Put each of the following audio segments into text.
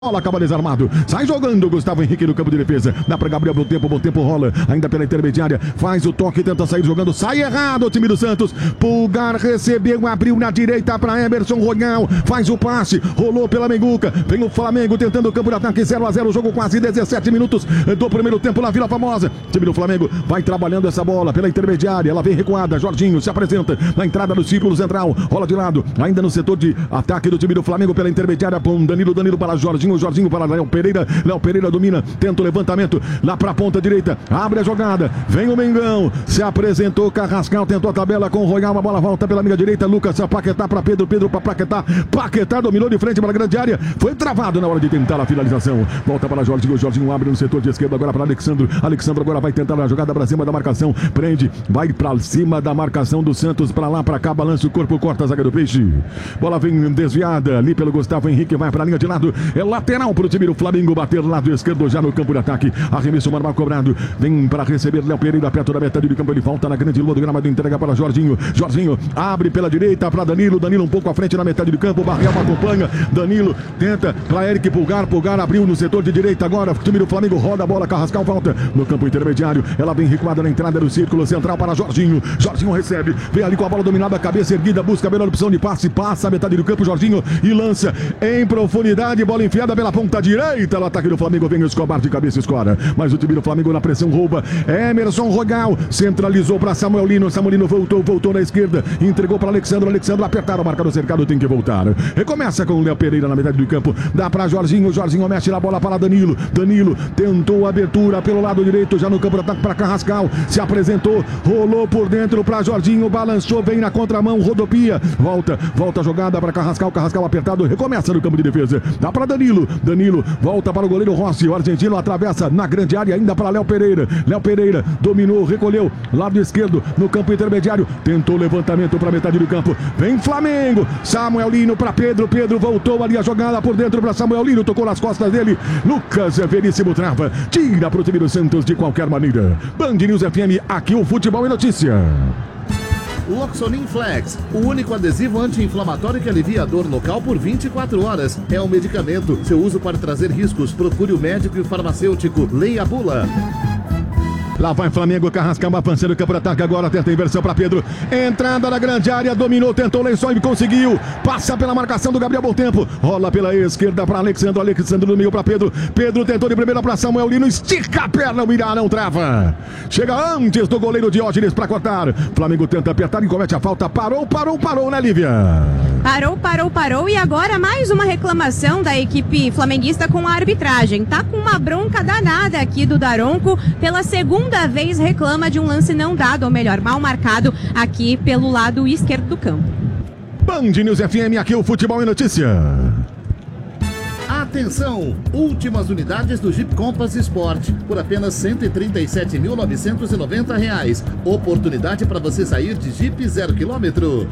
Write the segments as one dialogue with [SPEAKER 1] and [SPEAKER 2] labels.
[SPEAKER 1] Bola acaba desarmado, sai jogando Gustavo Henrique no campo de defesa, dá para Gabriel, bom tempo rola, ainda pela intermediária, faz o toque, tenta sair jogando, sai errado o time do Santos, Pulgar recebeu, abriu na direita para Emerson Royal, faz o passe, rolou pela Menguca, vem o Flamengo tentando o campo de ataque, 0-0, jogo quase 17 minutos do primeiro tempo na Vila Formosa, time do Flamengo vai trabalhando essa bola pela intermediária, ela vem recuada, Jorginho se apresenta na entrada do círculo central, rola de lado, ainda no setor de ataque do time do Flamengo pela intermediária, com Danilo para Jorginho para Léo Pereira domina, tenta o levantamento lá para a ponta direita, abre a jogada, vem o Mengão, se apresentou Carrascal, tentou a tabela com o Royal, a bola volta pela minha direita, Lucas Paquetá para Pedro para Paquetá dominou de frente para a grande área, foi travado na hora de tentar a finalização, volta para Jorginho abre no setor de esquerda agora para Alexandro agora vai tentar a jogada para cima da marcação, prende, vai para cima da marcação do Santos, para lá, para cá, balança o corpo, corta a zaga do Peixe, bola vem desviada ali pelo Gustavo Henrique, vai para a linha de lado, é lateral para o time do Flamengo, bater lado esquerdo já no campo de ataque, arremesso normal cobrado, vem para receber Léo Pereira perto da metade do campo, ele volta na grande lua do gramado, entrega para Jorginho abre pela direita para Danilo um pouco à frente na metade do campo, Barreal acompanha, Danilo tenta para Eric Pulgar abriu no setor de direita agora, o time do Flamengo roda a bola, Carrascal volta no campo intermediário, ela vem recuada na entrada do círculo central para Jorginho recebe, vem ali com a bola dominada, cabeça erguida, busca a melhor opção de passe, passa a metade do campo, Jorginho e lança em profundidade, bola enfiada pela ponta direita, no ataque do Flamengo vem o Escobar de cabeça, escora, mas o time do Flamengo na pressão rouba, Emerson Royal centralizou para Samuelino voltou na esquerda, entregou para Alexandro apertaram a marca do cercado, tem que voltar, recomeça com o Léo Pereira na metade do campo, dá para Jorginho mexe na bola para Danilo tentou a abertura pelo lado direito, já no campo de ataque para Carrascal, se apresentou, rolou por dentro para Jorginho, balançou, vem na contramão, rodopia, volta a jogada para Carrascal apertado, recomeça no campo de defesa, dá para Danilo volta para o goleiro Rossi, o argentino atravessa na grande área ainda para Léo Pereira dominou, recolheu, lado esquerdo no campo intermediário, tentou levantamento para metade do campo, vem Flamengo, Samuelino para Pedro voltou ali a jogada por dentro para Samuelino, tocou nas costas dele, Lucas Veríssimo trava, tira para o time do Santos de qualquer maneira. Band News FM, aqui o futebol é notícia.
[SPEAKER 2] Loxonin Flex, o único adesivo anti-inflamatório que alivia a dor local por 24 horas. É um medicamento. Seu uso pode trazer riscos. Procure o médico e o farmacêutico. Leia a bula.
[SPEAKER 1] Lá vai Flamengo, Carrascal avançando o campo de ataque agora, tenta a inversão para Pedro, entrada na grande área, dominou, tentou o lençol e conseguiu, passa pela marcação do Gabriel, bom tempo, rola pela esquerda para Alexandro no meio para Pedro tentou de primeira para Samuelino, estica a perna, o Mirá não trava, chega antes do goleiro Diógenes para cortar, Flamengo tenta apertar e comete a falta, parou, né Lívia?
[SPEAKER 3] Parou e agora mais uma reclamação da equipe flamenguista com a arbitragem, tá com uma bronca danada aqui do Daronco, pela segunda vez reclama de um lance não dado, ou melhor, mal marcado aqui pelo lado esquerdo do campo.
[SPEAKER 1] Band News FM, aqui o futebol é notícia.
[SPEAKER 2] Atenção! Últimas unidades do Jeep Compass Sport por apenas R$ 137.990. Oportunidade para você sair de Jeep 0 km.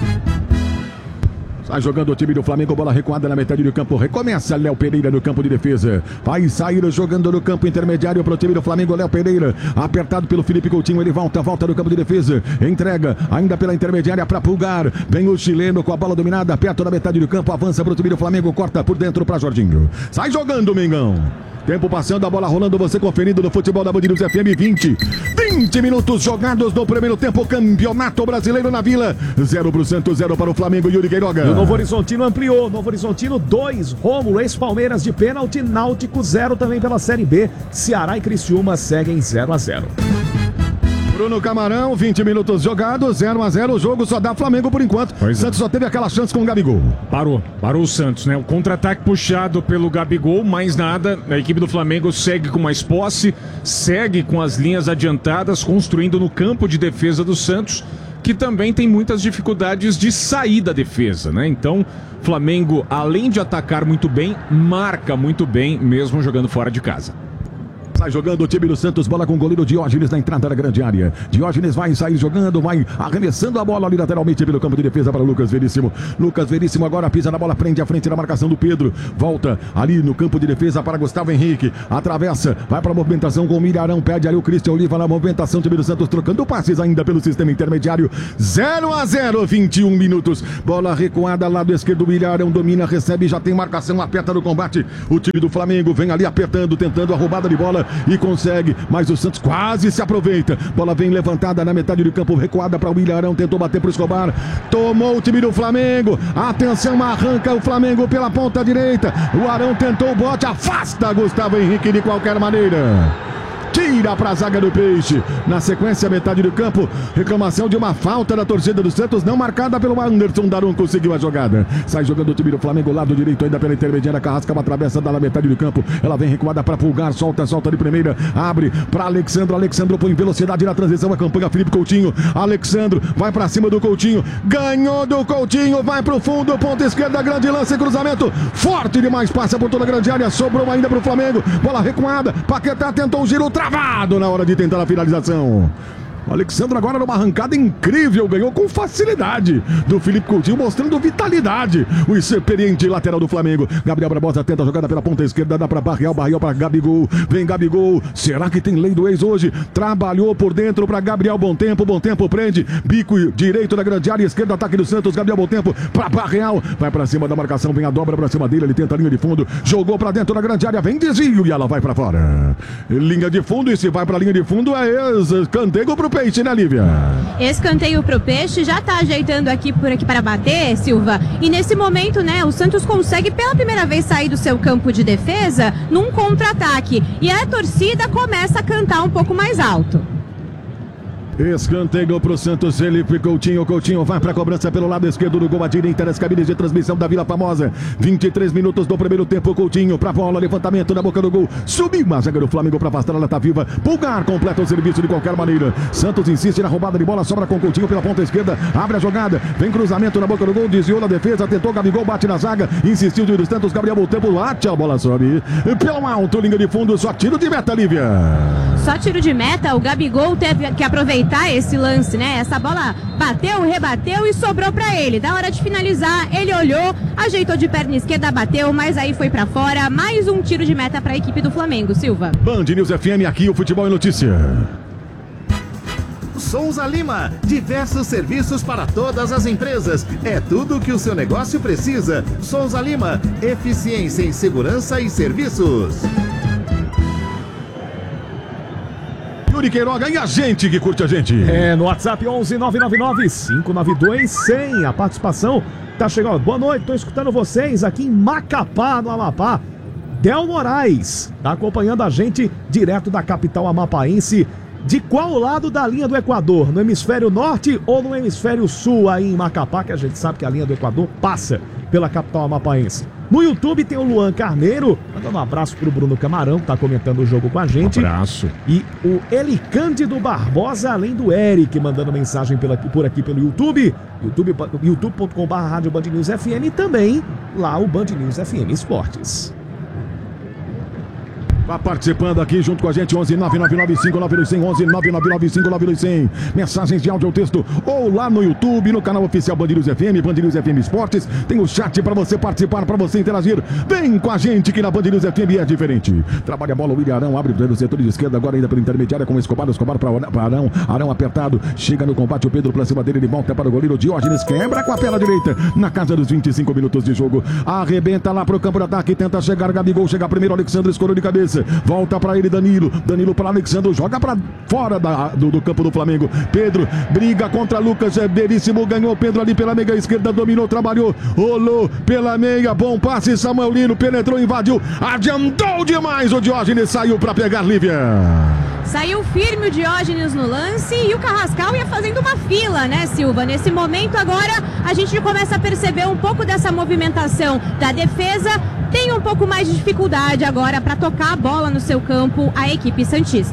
[SPEAKER 1] Sai jogando o time do Flamengo, bola recuada na metade do campo, recomeça Léo Pereira no campo de defesa, vai sair jogando no campo intermediário para o time do Flamengo, Léo Pereira, apertado pelo Felipe Coutinho, ele volta no campo de defesa, entrega ainda pela intermediária para Pulgar, vem o chileno com a bola dominada, perto da metade do campo, avança para o time do Flamengo, corta por dentro para Jorginho, sai jogando o Mengão. Tempo passando, a bola rolando, você conferindo no futebol da Band News FM, 20 minutos jogados no primeiro tempo, Campeonato Brasileiro na Vila, 0 para o Santos, 0 para o Flamengo, Yuri Queiroga.
[SPEAKER 4] E o Novo Horizontino ampliou, Novo Horizontino 2, Rômulo, ex-Palmeiras de pênalti, Náutico 0 também pela Série B, Ceará e Criciúma seguem 0-0.
[SPEAKER 1] Bruno Camarão, 20 minutos jogados, 0-0, o jogo só dá Flamengo por enquanto. Santos só teve aquela chance com o Gabigol.
[SPEAKER 5] Parou o Santos, né? O contra-ataque puxado pelo Gabigol, mais nada. A equipe do Flamengo segue com mais posse, segue com as linhas adiantadas, construindo no campo de defesa do Santos, que também tem muitas dificuldades de sair da defesa, né? Então, Flamengo, além de atacar muito bem, marca muito bem, mesmo jogando fora de casa.
[SPEAKER 1] Sai jogando o time do Santos, bola com o goleiro Diógenes na entrada da grande área. Diógenes vai sair jogando, vai arremessando a bola ali lateralmente pelo campo de defesa para Lucas Veríssimo. Lucas Veríssimo agora pisa na bola, prende a frente da marcação do Pedro. Volta ali no campo de defesa para Gustavo Henrique. Atravessa, vai para a movimentação com o Milharão, pede ali o Christian Oliva na movimentação, time do Santos trocando passes ainda pelo sistema intermediário. 0-0, 21 minutos. Bola recuada, lado esquerdo, Milharão domina, recebe, já tem marcação, aperta no combate. O time do Flamengo vem ali apertando, tentando a roubada de bola e consegue, mas o Santos quase se aproveita. Bola vem levantada na metade do campo, recuada para o Milharão, tentou bater para o Escobar, tomou o time do Flamengo. Atenção, arranca o Flamengo pela ponta direita. O Arão tentou o bote, afasta Gustavo Henrique de qualquer maneira. Tira para a zaga do Peixe. Na sequência, metade do campo, reclamação de uma falta da torcida do Santos, não marcada pelo Anderson. Daron conseguiu a jogada. Sai jogando o time do Flamengo, lado direito ainda pela intermediária. Carrasca, uma travessa da metade do campo. Ela vem recuada para Pulgar, solta de primeira. Abre para Alexandro. Alexandro põe velocidade na transição. Acompanha Felipe Coutinho. Alexandro vai para cima do Coutinho. Ganhou do Coutinho. Vai para o fundo. Ponta esquerda. Grande lance. Cruzamento forte demais. Passa por toda a grande área. Sobrou ainda para o Flamengo. Bola recuada. Paquetá tentou o giro. Travado na hora de tentar a finalização. O Alexandre agora numa arrancada incrível, ganhou com facilidade do Felipe Coutinho, mostrando vitalidade. O experiente lateral do Flamengo. Gabriel Barbosa tenta a jogada pela ponta esquerda, dá para Barrial para Gabigol. Vem Gabigol, será que tem lei do ex hoje? Trabalhou por dentro para Gabriel, bom tempo prende. Bico direito da grande área esquerda, ataque do Santos. Gabriel, bom tempo para Barrial, vai para cima da marcação, vem a dobra para cima dele, ele tenta a linha de fundo, jogou para dentro da grande área, vem desvio e ela vai para fora. Linha de fundo, e se vai para a linha de fundo é escanteio pro Peixe, né, Lívia?
[SPEAKER 3] Escanteio pro Peixe, já tá ajeitando por aqui para bater, Silva. E nesse momento, né, o Santos consegue pela primeira vez sair do seu campo de defesa num contra-ataque. E a torcida começa a cantar um pouco mais alto.
[SPEAKER 1] Escanteio pro Santos, Felipe Coutinho. Coutinho vai pra cobrança pelo lado esquerdo do gol, à direita das cabines de transmissão da Vila Famosa. 23 minutos do primeiro tempo. Coutinho pra bola, levantamento na boca do gol. Subiu a zaga do Flamengo pra afastar, ela tá viva. Pulgar completa o serviço de qualquer maneira. Santos insiste na roubada de bola, sobra com Coutinho pela ponta esquerda. Abre a jogada, vem cruzamento na boca do gol, desviou na defesa, tentou Gabigol, bate na zaga, insistiu o dos Santos. Gabriel voltou, bate, a bola sobe pelo alto, linha de fundo, só tiro de meta, Lívia.
[SPEAKER 3] Só tiro de meta, o Gabigol teve que aproveitar esse lance, né? Essa bola bateu, rebateu e sobrou pra ele. Da hora de finalizar, ele olhou, ajeitou de perna esquerda, bateu, mas aí foi pra fora. Mais um tiro de meta pra equipe do Flamengo, Silva.
[SPEAKER 1] Band News FM, aqui o Futebol é Notícia.
[SPEAKER 2] Souza Lima, diversos serviços para todas as empresas. É tudo o que o seu negócio precisa. Souza Lima, eficiência em segurança e serviços.
[SPEAKER 1] Yuri Queiroga e a gente que curte a gente.
[SPEAKER 4] No WhatsApp 11 999 592 100. A participação tá chegando. Boa noite, tô escutando vocês aqui em Macapá, no Amapá. Del Moraes tá acompanhando a gente direto da capital amapaense. De qual lado da linha do Equador? No hemisfério norte ou no hemisfério sul aí em Macapá, que a gente sabe que a linha do Equador passa pela capital amapaense. No YouTube tem o Luan Carneiro, mandando um abraço pro Bruno Camarão, que tá comentando o jogo com a gente.
[SPEAKER 5] Abraço.
[SPEAKER 4] E o Elicândido Barbosa, além do Eric, mandando mensagem por aqui pelo YouTube. youtube.com/Rádio Band News FM e também lá o Band News FM Esportes.
[SPEAKER 1] Vá participando aqui junto com a gente, 11 999 592 11 999 592 mensagens de áudio ou texto, ou lá no YouTube, no canal oficial Band News FM, Band News FM Esportes. Tem o chat para você participar, para você interagir. Vem com a gente que na Band News FM é diferente. Trabalha a bola, o William Arão abre no setor de esquerda, agora ainda pela intermediária com o Escobar para Arão. Arão apertado, chega no combate, o Pedro pra cima dele, ele volta para o goleiro Diógenes, quebra com a perna direita, na casa dos 25 minutos de jogo. Arrebenta lá pro campo de ataque, tenta chegar Gabigol, chega primeiro, Alexandre escorou de cabeça. Volta para ele, Danilo para Alexandre, joga para fora do campo do Flamengo. Pedro briga contra Lucas Veríssimo, ganhou Pedro ali pela meia esquerda, dominou, trabalhou, rolou pela meia, bom passe, Samuel Lino penetrou, invadiu, adiantou demais, o Diógenes saiu para pegar, Lívia.
[SPEAKER 3] Saiu firme o Diógenes no lance e o Carrascal ia fazendo uma fila, né, Silva? Nesse momento agora a gente começa a perceber um pouco dessa movimentação da defesa. Tem um pouco mais de dificuldade agora para tocar a bola no seu campo, a equipe santista.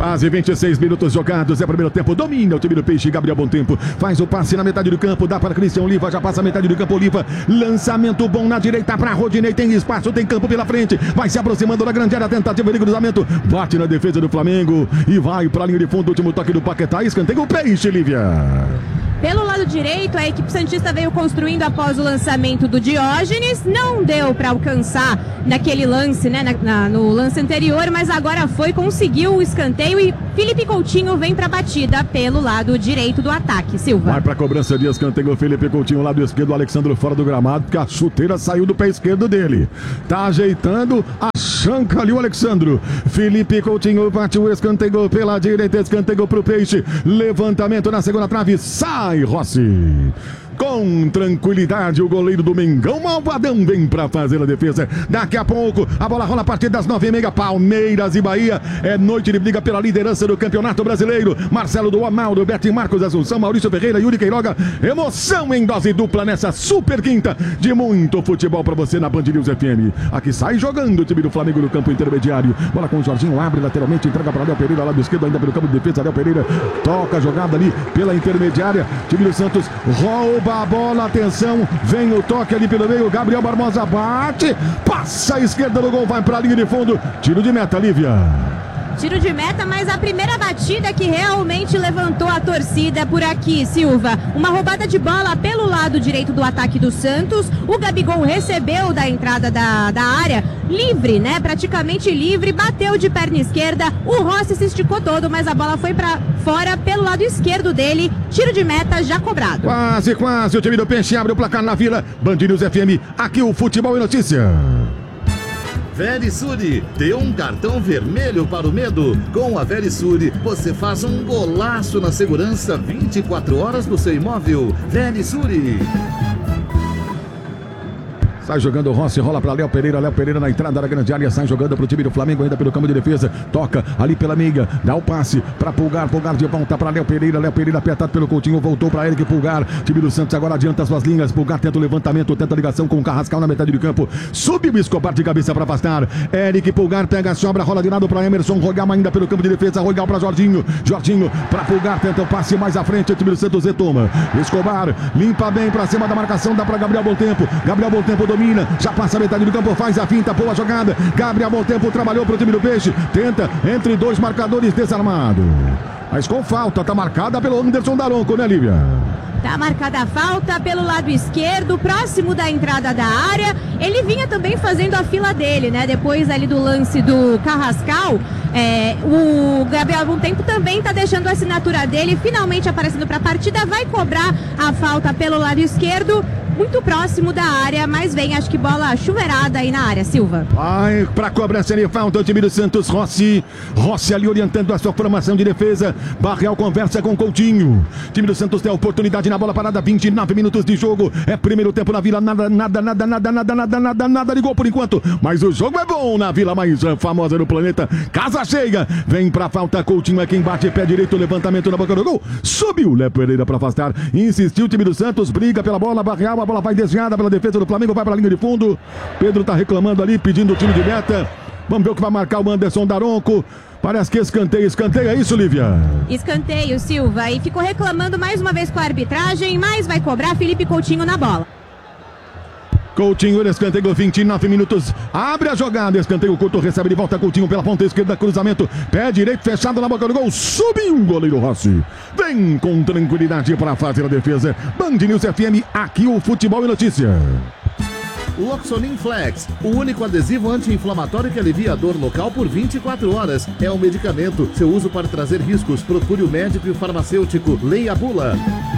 [SPEAKER 1] Quase 26 minutos jogados, é primeiro tempo, domina o time do Peixe, Gabriel Bom Tempo, faz o passe na metade do campo, dá para Cristian Oliva, já passa a metade do campo, Oliva, lançamento bom na direita para Rodinei, tem espaço, tem campo pela frente, vai se aproximando da grande área, tentativa de cruzamento, bate na defesa do Flamengo e vai para a linha de fundo, último toque do Paquetá, escanteio o Peixe, Lívia.
[SPEAKER 3] Pelo lado direito, a equipe santista veio construindo após o lançamento do Diógenes. Não deu para alcançar naquele lance, né, no lance anterior, mas agora conseguiu o escanteio e Felipe Coutinho vem para a batida pelo lado direito do ataque. Silva.
[SPEAKER 1] Vai para a cobrança de escanteio, Felipe Coutinho, lado esquerdo, Alexandre fora do gramado, porque a chuteira saiu do pé esquerdo dele. Tá ajeitando a chanca ali o Alexandro. Felipe Coutinho bate o escanteio pela direita, escanteio pro Peixe. Levantamento na segunda trave, sai Rossi. Com tranquilidade, o goleiro do Mengão, Malvadão, vem pra fazer a defesa. Daqui a pouco, a bola rola a partir das 9h30. Palmeiras e Bahia. É noite de briga pela liderança do Campeonato Brasileiro. Marcelo do Amaldo, Beto Marcos Assunção, Maurício Ferreira, Yuri Queiroga. Emoção em dose dupla nessa super quinta de muito futebol pra você na Band News FM. Aqui sai jogando o time do Flamengo no campo intermediário. Bola com o Jorginho, abre lateralmente, entrega para Léo Pereira, lado esquerdo, ainda pelo campo de defesa. Léo Pereira toca a jogada ali pela intermediária. Time do Santos rouba a bola, atenção, vem o toque ali pelo meio, Gabriel Barbosa bate, passa a esquerda do gol, vai para a linha de fundo, tiro de meta, Lívia.
[SPEAKER 3] Tiro de meta, mas a primeira batida que realmente levantou a torcida por aqui, Silva. Uma roubada de bola pelo lado direito do ataque do Santos. O Gabigol recebeu da entrada da área, livre, né? Praticamente livre, bateu de perna esquerda. O Rossi se esticou todo, mas a bola foi para fora pelo lado esquerdo dele. Tiro de meta já cobrado.
[SPEAKER 1] Quase, o time do Peixe abre o placar na Vila. Band News FM, aqui o Futebol e Notícia.
[SPEAKER 2] Verisure, dê um cartão vermelho para o medo. Com a Verisure, você faz um golaço na segurança 24 horas do seu imóvel. Verisure.
[SPEAKER 1] Sai jogando o Rossi, rola para Léo Pereira na entrada da grande área, sai jogando para o time do Flamengo, ainda pelo campo de defesa, toca ali pela meia, dá o passe para Pulgar de volta para Léo Pereira apertado pelo Coutinho, voltou para Eric Pulgar, time do Santos agora adianta suas linhas, Pulgar tenta o levantamento, tenta a ligação com o Carrascal na metade do campo, subiu o Escobar de cabeça para afastar, Eric Pulgar pega a sobra, rola de lado para Emerson, Rogal ainda pelo campo de defesa, Rogal para Jorginho para Pulgar, tenta o passe mais à frente, o time do Santos retoma, Escobar limpa bem para cima da marcação, dá para Gabriel Bom Tempo domina, já passa a metade do campo, faz a finta, boa jogada, Gabriel Bom Tempo trabalhou para o time do Peixe, tenta entre dois marcadores, desarmado, mas com falta, tá marcada pelo Anderson Daronco, né, Lívia?
[SPEAKER 3] Tá marcada a falta pelo lado esquerdo, próximo da entrada da área. Ele vinha também fazendo a fila dele, né? Depois ali do lance do Carrascal, o Gabriel Bom Tempo também tá deixando a assinatura dele, finalmente aparecendo para a partida, vai cobrar a falta pelo lado esquerdo, muito próximo da área, mas vem, acho que bola chuveirada aí na área, Silva.
[SPEAKER 1] Vai pra cobrança ali, falta o time do Santos, Rossi ali orientando a sua formação de defesa, Barreal conversa com Coutinho, time do Santos tem a oportunidade na bola parada, 29 minutos de jogo, é primeiro tempo na Vila, nada de gol por enquanto, mas o jogo é bom na Vila mais famosa do planeta, casa cheia, vem pra falta, Coutinho é quem bate, pé direito, levantamento na boca do gol, subiu Léo Pereira pra afastar, insistiu o time do Santos, briga pela bola, Barreal, a bola vai desviada pela defesa do Flamengo, vai para a linha de fundo, Pedro tá reclamando ali, pedindo o tiro de meta, vamos ver o que vai marcar o Anderson Daronco, parece que escanteio, é isso, Lívia?
[SPEAKER 3] Escanteio, Silva, e ficou reclamando mais uma vez com a arbitragem, mas vai cobrar Felipe Coutinho na bola.
[SPEAKER 1] Coutinho, escanteio, 29 minutos, abre a jogada, escanteio curto, recebe de volta Coutinho pela ponta esquerda, cruzamento, pé direito fechado na boca do gol, subiu o goleiro Rossi, vem com tranquilidade para fazer a defesa, Band News FM, aqui o Futebol e Notícia.
[SPEAKER 2] Loxonin Flex, o único adesivo anti-inflamatório que alivia a dor local por 24 horas. É um medicamento, seu uso para trazer riscos, procure o médico e o farmacêutico, leia a bula.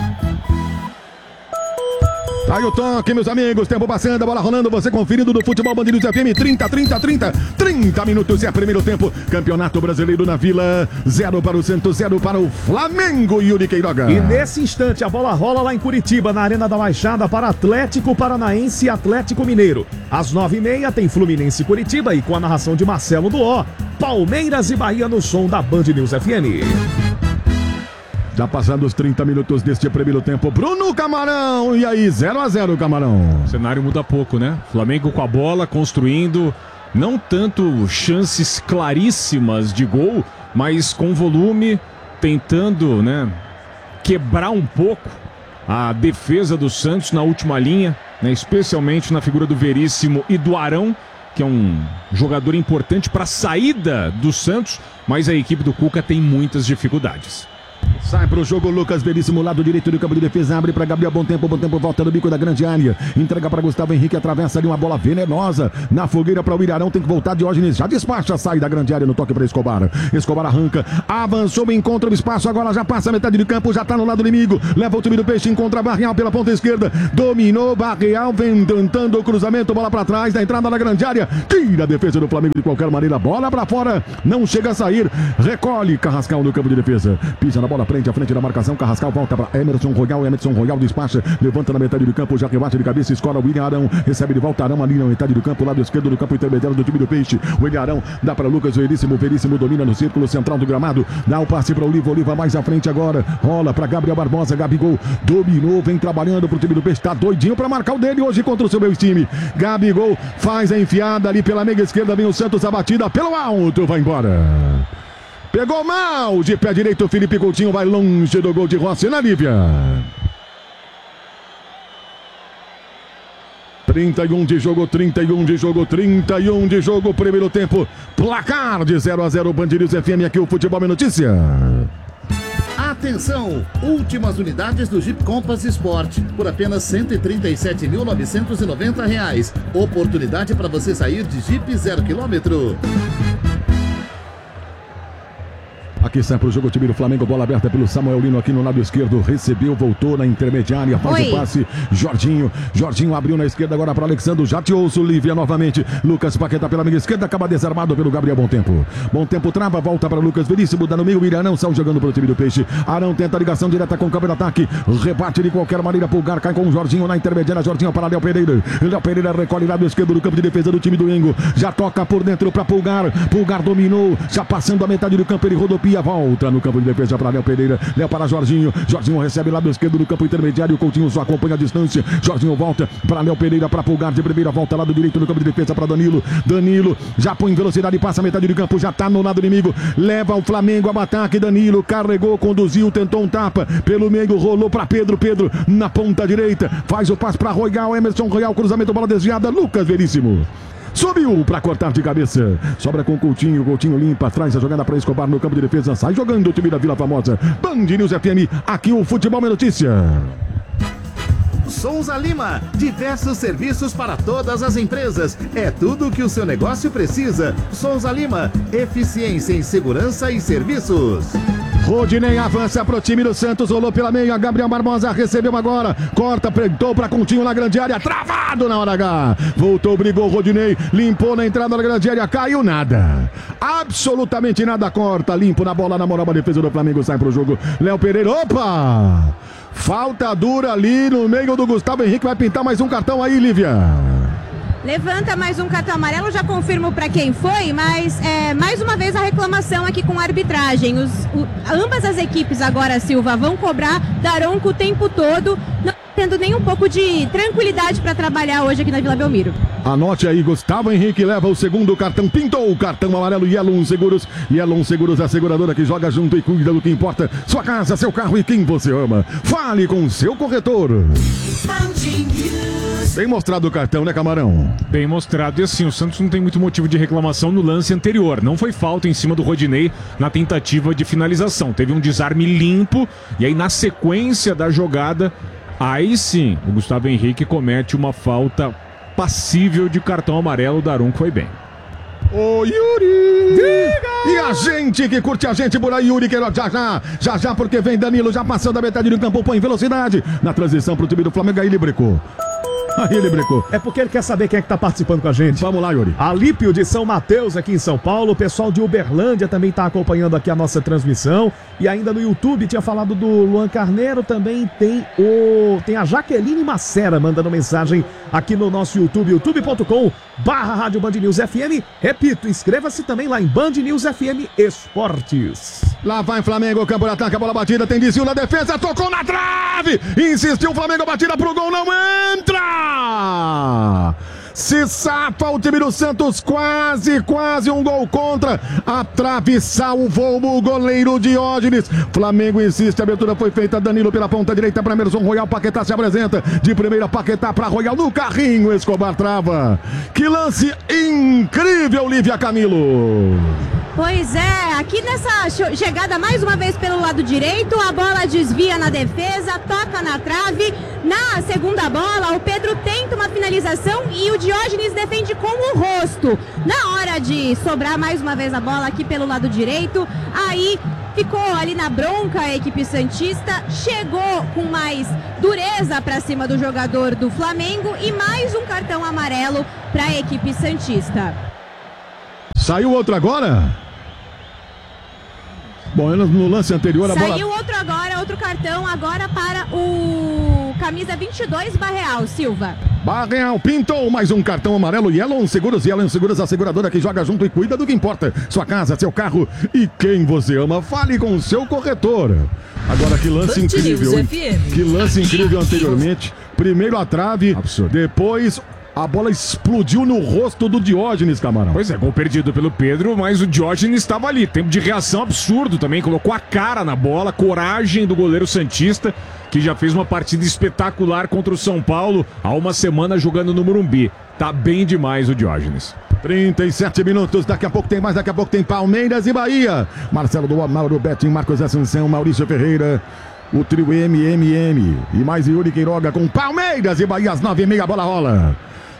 [SPEAKER 1] Tá aí o toque, meus amigos, tempo passando, a bola rolando, você conferindo do Futebol Band News FM, 30 minutos, é primeiro tempo, Campeonato Brasileiro na Vila, 0 para o Santos, 0 para o Flamengo, Yuri Queiroga.
[SPEAKER 4] E nesse instante a bola rola lá em Curitiba, na Arena da Baixada, para Atlético Paranaense e Atlético Mineiro. Às 9h30 tem Fluminense e Curitiba e com a narração de Marcelo Duó, Palmeiras e Bahia no som da Band News FM.
[SPEAKER 1] Já passando os 30 minutos deste primeiro tempo, Bruno Camarão, e aí, 0-0, Camarão.
[SPEAKER 5] O cenário muda pouco, né? Flamengo com a bola, construindo, não tanto chances claríssimas de gol, mas com volume, tentando, né, quebrar um pouco a defesa do Santos na última linha, né, especialmente na figura do Veríssimo e do Arão, que é um jogador importante para a saída do Santos, mas a equipe do Cuca tem muitas dificuldades.
[SPEAKER 1] Sai pro jogo Lucas Veríssimo, lado direito do campo de defesa, abre para Gabriel, bom tempo, volta no bico da grande área, entrega para Gustavo Henrique, atravessa ali uma bola venenosa, na fogueira para o Ilharão, tem que voltar Diógenes, já despacha, sai da grande área no toque para Escobar arranca, avançou, encontra o espaço, agora já passa a metade do campo, já tá no lado inimigo, leva o time do Peixe, encontra Barreal pela ponta esquerda, dominou Barreal, vem tentando o cruzamento, bola para trás, da entrada da grande área, tira a defesa do Flamengo de qualquer maneira, bola para fora, não chega a sair, recolhe Carrascal no campo de defesa, pisa na bola à frente da marcação, Carrascal volta para Emerson Royal despacha, levanta na metade do campo, já rebate de cabeça, escola o William Arão, recebe de volta Arão ali na metade do campo, lado esquerdo do campo intermediário do time do Peixe, o William Arão dá para Lucas Veríssimo domina no círculo central do gramado, dá o passe para Oliva mais à frente agora, rola para Gabriel Barbosa, Gabigol dominou, vem trabalhando pro time do Peixe, tá doidinho para marcar o dele hoje contra o seu meu time, Gabigol faz a enfiada ali pela meia esquerda, vem o Santos, a batida pelo alto, vai embora. Pegou mal de pé direito, Felipe Coutinho vai longe do gol de Rossi na Lívia. 31 de jogo, primeiro tempo, placar de 0-0, Band News FM, aqui o Futebol é Notícia.
[SPEAKER 2] Atenção! Últimas unidades do Jeep Compass Sport por apenas R$ 137.990. Oportunidade para você sair de Jeep 0 km.
[SPEAKER 1] Aqui sai pro jogo o time do Flamengo, bola aberta pelo Samuel Lino aqui no lado esquerdo, recebeu, voltou na intermediária, faz o passe, Jorginho abriu na esquerda agora para Alexandre, já te ouço, Lívia novamente, Lucas Paquetá pela meia esquerda, acaba desarmado pelo Gabriel, bom tempo trava, volta para Lucas Veríssimo, dá no meio, Irã saiu jogando pro time do Peixe, Arão tenta a ligação direta com o campo de ataque, rebate de qualquer maneira, Pulgar cai com o Jorginho na intermediária, Jorginho para Léo Pereira recolhe lado esquerdo do campo de defesa do time do Engo, já toca por dentro para Pulgar dominou, já passando a metade do campo, ele rodopia, volta no campo de defesa para Léo Pereira, Léo para Jorginho recebe lado esquerdo do campo intermediário, Coutinho só acompanha a distância, Jorginho volta para Léo Pereira, para Pulgar de primeira, volta lado direito no campo de defesa para Danilo já põe em velocidade, passa a metade do campo, já tá no lado inimigo, leva o Flamengo ao ataque, Danilo carregou, conduziu, tentou um tapa pelo meio, rolou para Pedro na ponta direita, faz o passe para Royal, Emerson Royal, cruzamento, bola desviada, Lucas Veríssimo subiu para cortar de cabeça, sobra com Coutinho limpa, traz a jogada para Escobar no campo de defesa, sai jogando o time da Vila Famosa. Band News FM, aqui o Futebol é Notícia.
[SPEAKER 2] Souza Lima, diversos serviços para todas as empresas, é tudo o que o seu negócio precisa. Souza Lima, eficiência em segurança e serviços.
[SPEAKER 1] Rodinei avança pro time do Santos, rolou pela meia, Gabriel Barbosa recebeu agora, corta, prentou pra Coutinho na grande área, travado na hora H, voltou, brigou Rodinei, limpou na entrada da grande área, caiu nada, absolutamente nada, corta, limpo na bola, na moral, a defesa do Flamengo sai pro jogo, Léo Pereira, opa, falta dura ali no meio do Gustavo Henrique, vai pintar mais um cartão aí, Lívia.
[SPEAKER 3] Levanta mais um cartão amarelo, já confirmo para quem foi, mas mais uma vez a reclamação aqui com a arbitragem. Ambas as equipes agora, Silva, vão cobrar Daronco o tempo todo, não tendo nem um pouco de tranquilidade para trabalhar hoje aqui na Vila Belmiro.
[SPEAKER 1] Anote aí, Gustavo Henrique leva o segundo cartão, pintou o cartão amarelo, Yellow Seguros, a seguradora que joga junto e cuida do que importa, sua casa, seu carro e quem você ama. Fale com seu corretor. Bem mostrado o cartão, né, Camarão?
[SPEAKER 5] Bem mostrado, e assim, o Santos não tem muito motivo de reclamação no lance anterior, não foi falta em cima do Rodinei na tentativa de finalização, teve um desarme limpo, e aí na sequência da jogada, aí sim, o Gustavo Henrique comete uma falta passível de cartão amarelo, o Daronco foi bem.
[SPEAKER 1] Ô Yuri! Diga! E a gente que curte a gente por aí, Yuri, que já, porque vem Danilo, já passando a metade do campo, põe velocidade na transição pro time do Flamengo, aí ele brecou. Aí ele brecou.
[SPEAKER 4] É porque ele quer saber quem é que tá participando com a gente.
[SPEAKER 1] Vamos lá, Yuri.
[SPEAKER 4] Alípio de São Mateus aqui em São Paulo. O pessoal de Uberlândia também tá acompanhando aqui a nossa transmissão. E ainda no YouTube, tinha falado do Luan Carneiro, também tem a Jaqueline Macera mandando mensagem aqui no nosso YouTube, youtube.com/Rádio Band News FM. Repito, inscreva-se também lá em Band News FM Esportes.
[SPEAKER 1] Lá vai Flamengo, campo de ataque, a bola batida, tem desvio na defesa, tocou na trave, insistiu o Flamengo, batida pro gol, não entra! Se safa o time do Santos, quase um gol contra. A trave salvou o goleiro Diógenes. Flamengo insiste, a abertura foi feita. Danilo pela ponta direita para Emerson Royal. Paquetá se apresenta. De primeira, Paquetá para Royal no carrinho. Escobar trava. Que lance incrível, Lívia Camilo.
[SPEAKER 3] Pois é, aqui nessa chegada mais uma vez pelo lado direito, a bola desvia na defesa, toca na trave. Na segunda bola, o Pedro tenta uma finalização e o Diógenes defende com o rosto. Na hora de sobrar mais uma vez a bola aqui pelo lado direito, aí ficou ali na bronca a equipe santista, chegou com mais dureza para cima do jogador do Flamengo e mais um cartão amarelo para a equipe santista.
[SPEAKER 1] Saiu outro agora? Bom, no lance anterior a bola...
[SPEAKER 3] Saiu outro agora, outro cartão agora para o camisa 22, Barreal, Silva.
[SPEAKER 1] Barreal pintou mais um cartão amarelo. Yellow Seguros, a seguradora que joga junto e cuida do que importa. Sua casa, seu carro e quem você ama. Fale com o seu corretor. Agora que lance incrível, hein? Que lance incrível anteriormente. Primeiro a trave, absurdo. Depois... a bola explodiu no rosto do Diógenes, Camarão.
[SPEAKER 5] Pois é, gol perdido pelo Pedro, mas o Diógenes estava ali. Tempo de reação absurdo também, colocou a cara na bola, coragem do goleiro santista, que já fez uma partida espetacular contra o São Paulo há uma semana jogando no Morumbi. Tá bem demais o Diógenes.
[SPEAKER 1] 37 minutos, daqui a pouco tem mais, daqui a pouco tem Palmeiras e Bahia. Marcelo do Mauro Betinho, Marcos Assunção, Maurício Ferreira. O trio MMM e mais Yuri Queiroga com Palmeiras e Bahia às 9h30, bola rola.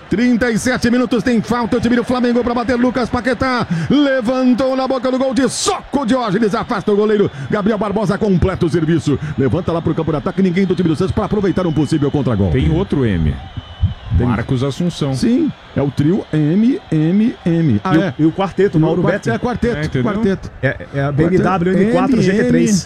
[SPEAKER 1] 37 minutos, tem falta, o time do Flamengo para bater. Lucas Paquetá levantou na boca do gol de soco. Diógenes afasta o goleiro. Gabriel Barbosa completa o serviço. Levanta lá pro campo de ataque, ninguém do time do Santos para aproveitar um possível contragol.
[SPEAKER 5] Tem outro M. Marcos Assunção.
[SPEAKER 1] Sim, é o trio MMM.
[SPEAKER 4] E o quarteto, Mauro Betti.
[SPEAKER 1] É quarteto.
[SPEAKER 4] É a BMW M4 GT3.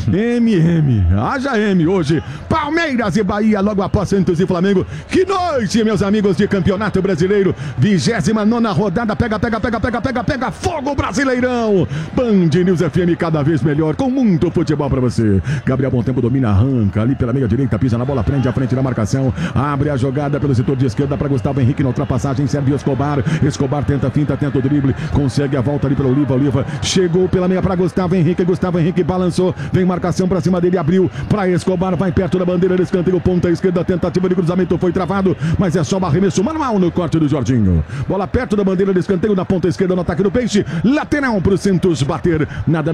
[SPEAKER 1] MM. Haja M hoje. Palmeiras e Bahia logo após Santos e Flamengo. Que noite, meus amigos de Campeonato Brasileiro. 29ª rodada. Pega fogo, Brasileirão. Band News FM cada vez melhor, com muito futebol pra você. Gabriel Bom Tempo domina, arranca ali pela meia direita, pisa na bola, prende à frente da marcação, abre a jogada pelo setor de esquerda para Gustavo Henrique na ultrapassagem, serve Escobar. Escobar tenta a finta, tenta o drible, consegue a volta ali para Oliva. Chegou pela meia para Gustavo Henrique balançou, vem marcação para cima dele, abriu para Escobar, vai perto da bandeira, escanteio, ponta esquerda, tentativa de cruzamento foi travado, mas é só um arremesso manual no corte do Jorginho. Bola perto da bandeira de escanteio, na ponta esquerda no ataque do Peixe, lateral pro Santos bater. Nada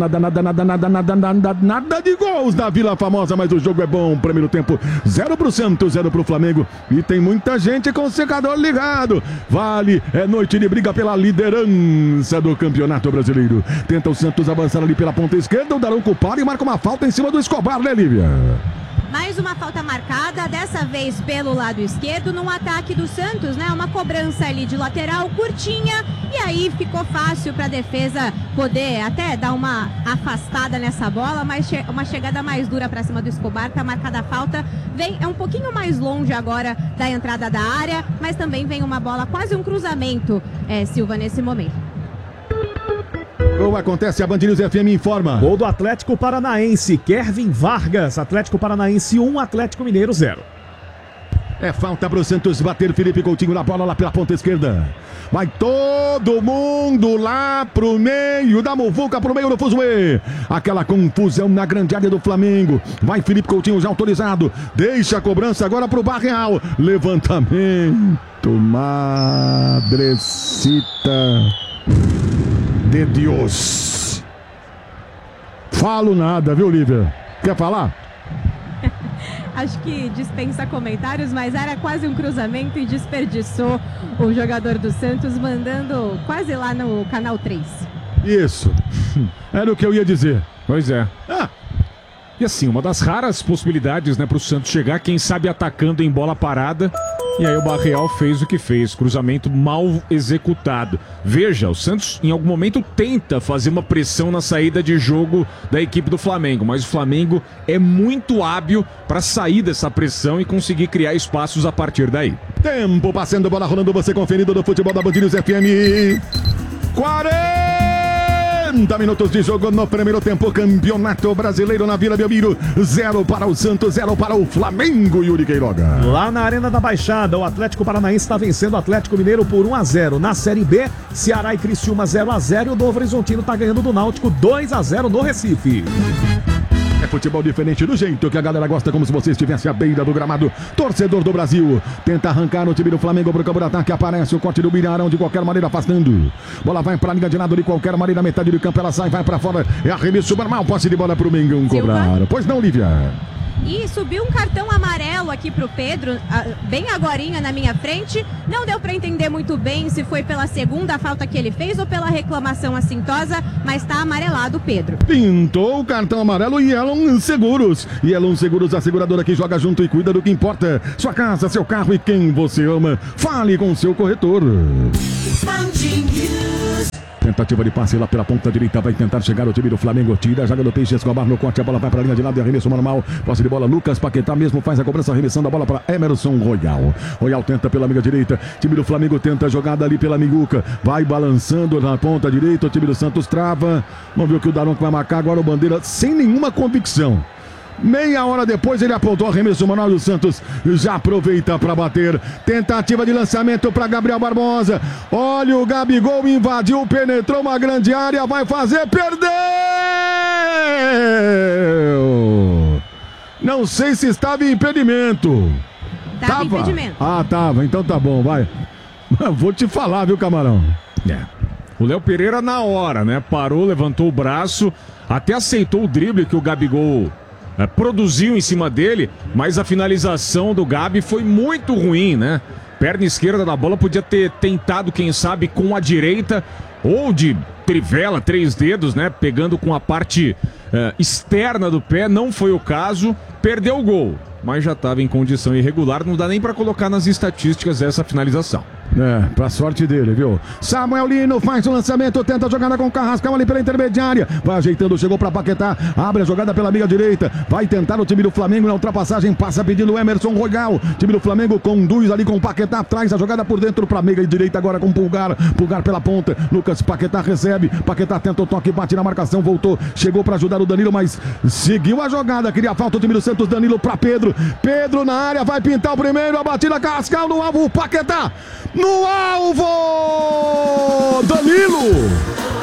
[SPEAKER 1] de gols da Vila Famosa, mas o jogo é bom. Primeiro tempo, 0 pro Santos, 0 pro Flamengo. E tem muita gente com o secador ligado. Vale, é noite de briga pela liderança do Campeonato Brasileiro. Tenta o Santos avançar ali pela ponta esquerda. O Daronco para e marca uma falta em cima do Escobar, né, Lívia?
[SPEAKER 3] Mais uma falta marcada, dessa vez pelo lado esquerdo, no ataque do Santos, né? Uma cobrança ali de lateral curtinha e aí ficou fácil para a defesa poder até dar uma afastada nessa bola, mas uma chegada mais dura para cima do Escobar, tá marcada a falta. É um pouquinho mais longe agora da entrada da área, mas também vem uma bola, quase um cruzamento, Silva, nesse momento.
[SPEAKER 1] Gol acontece, a Band News FM informa.
[SPEAKER 4] Gol do Atlético Paranaense, Kervin Vargas. Atlético Paranaense 1, Atlético Mineiro 0.
[SPEAKER 1] É falta pro Santos bater. Felipe Coutinho na bola lá pela ponta esquerda. Vai todo mundo lá pro meio da muvuca, pro meio do fuzuê. Aquela confusão na grande área do Flamengo. Vai Felipe Coutinho já autorizado. Deixa a cobrança agora pro Barreal. Levantamento. Madrecita de Deus. Falo nada, viu, Lívia? Quer falar?
[SPEAKER 3] Acho que dispensa comentários, mas era quase um cruzamento e desperdiçou o jogador do Santos, mandando quase lá no canal 3.
[SPEAKER 1] Isso. Era o que eu ia dizer.
[SPEAKER 5] Pois é. E assim, uma das raras possibilidades, né, pro Santos chegar, quem sabe atacando em bola parada. E aí o Barreal fez o que fez, cruzamento mal executado. Veja, o Santos em algum momento tenta fazer uma pressão na saída de jogo da equipe do Flamengo, mas o Flamengo é muito hábil para sair dessa pressão e conseguir criar espaços a partir daí.
[SPEAKER 1] Tempo passando, bola rolando, você conferindo do futebol da Band News FM. 40 30 minutos de jogo no primeiro tempo. Campeonato Brasileiro na Vila Belmiro. 0 para o Santos, 0 para o Flamengo, Yuri Queiroga.
[SPEAKER 4] Lá na Arena da Baixada, o Atlético Paranaense está vencendo o Atlético Mineiro por 1-0. Na Série B, Ceará e Criciúma 0-0 e o Novo Horizontino está ganhando do Náutico 2-0 no Recife.
[SPEAKER 1] É futebol diferente do jeito que a galera gosta, como se você estivesse à beira do gramado. Torcedor do Brasil tenta arrancar o time do Flamengo pro campo de ataque. Aparece o corte do Bilharão de qualquer maneira, afastando. Bola vai pra linha de lado de qualquer maneira, metade do campo ela sai, vai pra fora. É arremesso normal, posse de bola pro Mengão cobrar. Pois não, Lívia?
[SPEAKER 3] E subiu um cartão amarelo aqui pro Pedro, bem agorinha na minha frente. Não deu para entender muito bem se foi pela segunda falta que ele fez ou pela reclamação assintosa, mas tá amarelado o Pedro.
[SPEAKER 1] Pintou o cartão amarelo e Elon Seguros. E Elon Seguros, a seguradora que joga junto e cuida do que importa. Sua casa, seu carro e quem você ama. Fale com seu corretor. Tentativa de passe lá pela ponta direita, vai tentar chegar o time do Flamengo, tira, joga do Peixe, Escobar no corte, a bola vai para a linha de lado e arremesso normal, posse de bola, Lucas Paquetá mesmo faz a cobrança, arremessando a bola para Emerson Royal. Royal tenta pela amiga direita, time do Flamengo tenta jogada ali pela Miguca, vai balançando na ponta direita, o time do Santos trava, vamos ver o que o Daronco vai marcar agora, o Bandeira sem nenhuma convicção. Meia hora depois ele apontou o arremesso manual do Santos, já aproveita para bater, tentativa de lançamento para Gabriel Barbosa, olha o Gabigol, invadiu, penetrou uma grande área, vai fazer, perdeu! Não sei se estava em impedimento.
[SPEAKER 3] Tava em impedimento.
[SPEAKER 1] Ah, tava, então tá bom, vai. Vou te falar, viu, Camarão?
[SPEAKER 5] O Léo Pereira na hora, né? Parou, levantou o braço, até aceitou o drible que o Gabigol produziu em cima dele, mas a finalização do Gabi foi muito ruim, né? Perna esquerda da bola, podia ter tentado, quem sabe, com a direita ou de trivela, 3 dedos, né? Pegando com a parte externa do pé, não foi o caso, perdeu o gol, mas já estava em condição irregular, não dá nem para colocar nas estatísticas essa finalização.
[SPEAKER 1] Pra sorte dele, viu? Samuel Lino faz o lançamento, tenta a jogada com o Carrascal ali pela intermediária, vai ajeitando, chegou pra Paquetá, abre a jogada pela amiga direita, vai tentar o time do Flamengo na ultrapassagem, passa pedindo o Emerson Royal, time do Flamengo conduz ali com o Paquetá, traz a jogada por dentro pra meia direita agora com o Pulgar pela ponta, Lucas Paquetá recebe, Paquetá tenta o toque, bate na marcação, voltou, chegou pra ajudar o Danilo, mas seguiu a jogada, queria falta o time do Santos, Danilo pra Pedro na área, vai pintar o primeiro, a batida Carrascal no alvo, Paquetá no alvo! Danilo!